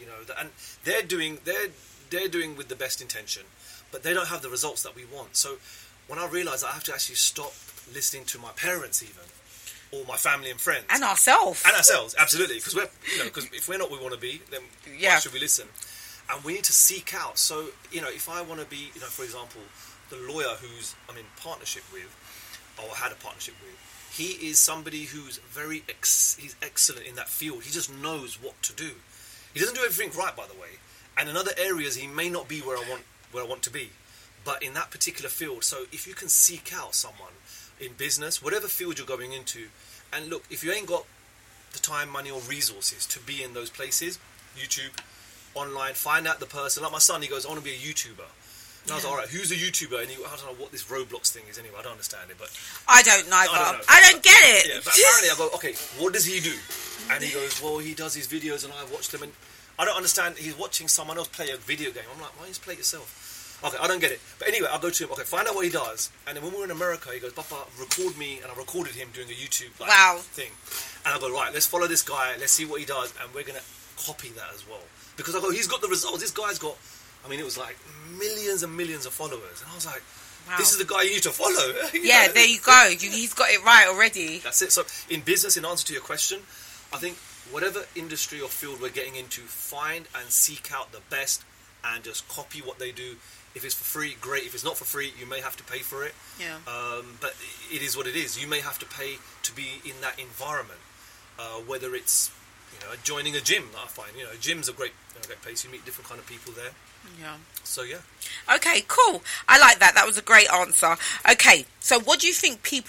and they're doing with the best intention, but they don't have the results that we want. So when I realised I have to actually stop listening to my parents even, or my family and friends. And ourselves, absolutely. Because if we're not where we want to be, then why should we listen? And we need to seek out. So, if I want to be, for example, the lawyer who's I'm in partnership with, or had a partnership with, he is somebody who's he's excellent in that field. He just knows what to do. He doesn't do everything right, by the way. And in other areas, he may not be where I want to be. But in that particular field, so if you can seek out someone in business, whatever field you're going into, and look, if you ain't got the time, money, or resources to be in those places, YouTube, online, find out the person. Like my son, he goes, I want to be a YouTuber. And I was like, all right, who's a YouTuber? And I don't know what this Roblox thing is anyway. I don't understand it, but I don't know. I don't get it. Yeah, but apparently I go, okay, what does he do? And he goes, well, he does his videos, and I watch them, and I don't understand. He's watching someone else play a video game. I'm like, why don't you just play it yourself? Okay, I don't get it. But anyway, I'll go to him. Okay, find out what he does. And then when we were in America, he goes, Papa, record me. And I recorded him doing a YouTube thing. And I go, right, let's follow this guy. Let's see what he does. And we're going to copy that as well. Because I go, he's got the results. This guy's got, it was like millions and millions of followers. And I was like, this is the guy you need to follow. Yeah, there you go. He's got it right already. That's it. So in business, in answer to your question, I think whatever industry or field we're getting into, find and seek out the best and just copy what they do. If it's for free, great. If it's not for free, you may have to pay for it. Yeah. But it is what it is. You may have to pay to be in that environment. Whether it's joining a gym, I find gyms are great place. You meet different kind of people there. Yeah. So yeah. Okay, cool. I like that. That was a great answer. Okay, so what do you think people